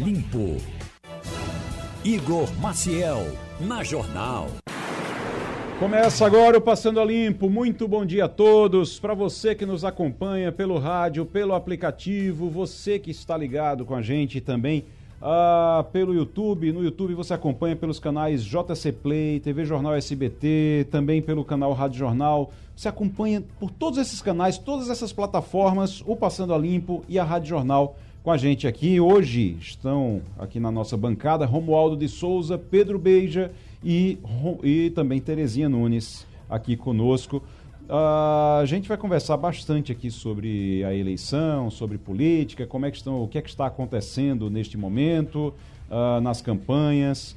Limpo. Igor Maciel, na Jornal. Começa agora o Passando a Limpo. Muito bom dia a todos. Para você que nos acompanha pelo rádio, pelo aplicativo, você que está ligado com a gente também pelo YouTube. No YouTube você acompanha pelos canais JC Play, TV Jornal SBT, também pelo canal Rádio Jornal. Você acompanha por todos esses canais, todas essas plataformas, o Passando a Limpo e a Rádio Jornal com a gente aqui. Hoje estão aqui na nossa bancada Romualdo de Souza, Pedro Beija e também Terezinha Nunes aqui conosco. A gente vai conversar bastante aqui sobre a eleição, sobre política, o que é que está acontecendo neste momento, nas campanhas.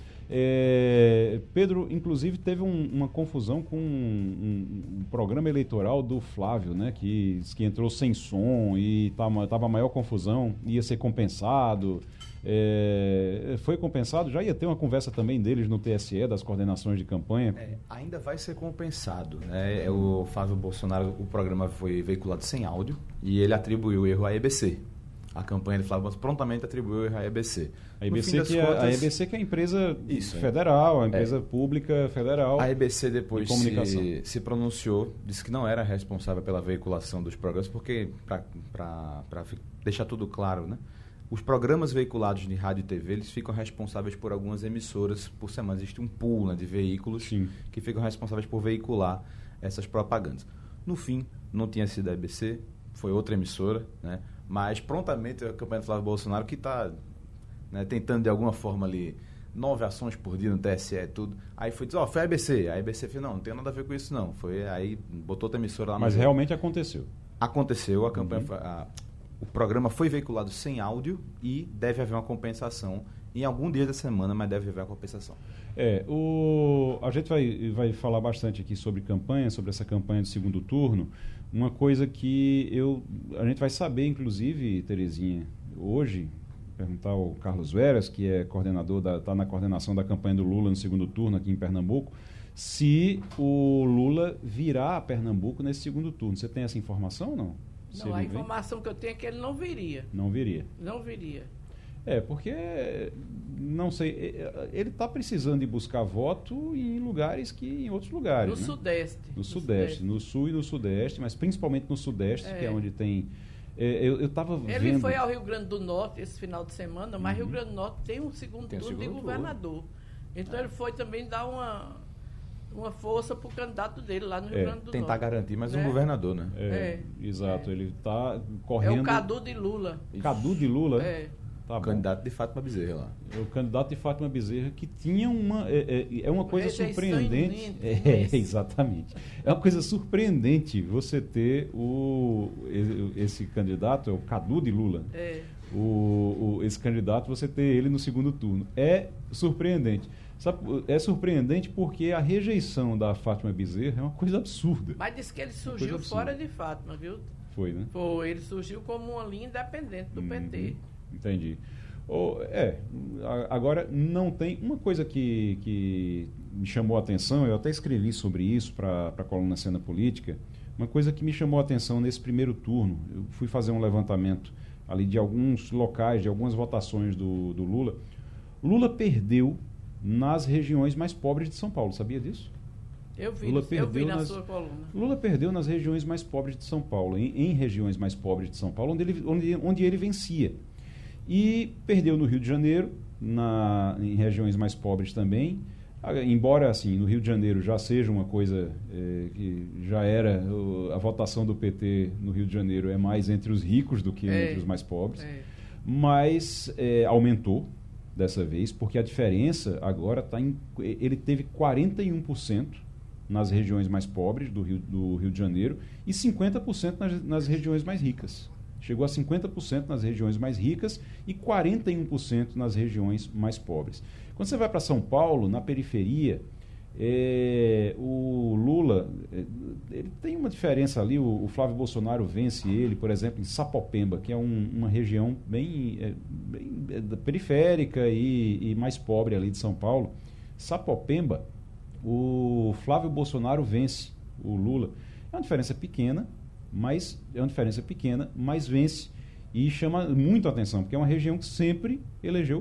Pedro, inclusive, teve uma confusão com um programa eleitoral do Flávio, né, que entrou sem som e estava a maior confusão, ia ser compensado. Foi compensado? Já ia ter uma conversa também deles no TSE, das coordenações de campanha? Ainda vai ser compensado, né? O Flávio Bolsonaro, o programa foi veiculado sem áudio e ele atribuiu o erro à EBC. A campanha de Flávio Bolsonaro prontamente atribuiu o erro à EBC. A EBC que é a empresa federal, a empresa pública federal. A EBC depois se pronunciou, disse que não era responsável pela veiculação dos programas, porque, para deixar tudo claro, né? Os programas veiculados de rádio e TV, eles ficam responsáveis por algumas emissoras por semana. Existe um pool, né, de veículos que ficam responsáveis por veicular essas propagandas. No fim, não tinha sido a EBC, foi outra emissora, né? Mas prontamente a campanha do Flávio Bolsonaro, que está, né, tentando de alguma forma ali 9 ações por dia no TSE e tudo. Aí foi dizer, foi a EBC. A EBC falou, não tem nada a ver com isso não. Aí botou outra emissora lá. Mas realmente aconteceu. Aconteceu, a campanha o programa foi veiculado sem áudio e deve haver uma compensação em algum dia da semana, mas deve haver uma compensação. A gente vai falar bastante aqui sobre campanha, sobre essa campanha de segundo turno. Uma coisa que a gente vai saber, inclusive, Terezinha, hoje, perguntar ao Carlos Veras, que é está na coordenação da campanha do Lula no segundo turno aqui em Pernambuco, se o Lula virá a Pernambuco nesse segundo turno. Você tem essa informação ou não? Não, a informação que eu tenho é que ele não viria. Não viria? Não viria. Porque, não sei, ele está precisando ir buscar voto em outros lugares. No Sudeste. No Sudeste, no Sul e no Sudeste, mas principalmente no Sudeste, que é onde tem... Eu estava vendo... Ele foi ao Rio Grande do Norte esse final de semana, mas Rio Grande do Norte tem um segundo turno de governador. Então ele foi também dar uma força para o candidato dele lá no Rio Grande do Norte. Tentar garantir mais um governador, né? Exato, ele está correndo... É o Cadu de Lula. Cadu de Lula? Tá o candidato de Fátima Bezerra lá. O candidato de Fátima Bezerra, que tinha uma coisa surpreendente. Exatamente. É uma coisa surpreendente você ter esse candidato, é o Cadu de Lula. Esse candidato, você ter ele no segundo turno. É surpreendente. É surpreendente porque a rejeição da Fátima Bezerra é uma coisa absurda. Mas disse que ele surgiu fora de Fátima, viu? Foi, né? Foi, ele surgiu como uma linha independente do PT. Entendi. Agora, não tem... Uma coisa que me chamou a atenção, eu até escrevi sobre isso para a coluna Cena Política, uma coisa que me chamou a atenção nesse primeiro turno, eu fui fazer um levantamento ali de alguns locais, de algumas votações do Lula. Lula perdeu nas regiões mais pobres de São Paulo, sabia disso? Eu vi na sua coluna. Lula perdeu nas regiões mais pobres de São Paulo, em regiões mais pobres de São Paulo, onde ele vencia. E perdeu no Rio de Janeiro, em regiões mais pobres também, embora assim, no Rio de Janeiro já seja uma coisa que já era, a votação do PT no Rio de Janeiro é mais entre os ricos do que entre os mais pobres, mas aumentou dessa vez, porque a diferença agora está ele teve 41% nas regiões mais pobres do Rio de Janeiro e 50% nas regiões mais ricas. Chegou a 50% nas regiões mais ricas e 41% nas regiões mais pobres. Quando você vai para São Paulo, na periferia, o Lula, ele tem uma diferença ali, o Flávio Bolsonaro vence ele, por exemplo, em Sapopemba, que é uma região bem periférica e mais pobre ali de São Paulo. Sapopemba, o Flávio Bolsonaro vence o Lula. É uma diferença pequena, mas vence e chama muito a atenção, porque é uma região que sempre elegeu